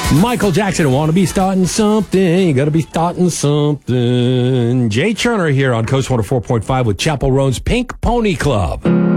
Michael Jackson, want to be starting something. You got to be starting something. Jay Turner here on Coast 104.5 with Chapel Roan's Pink Pony Club.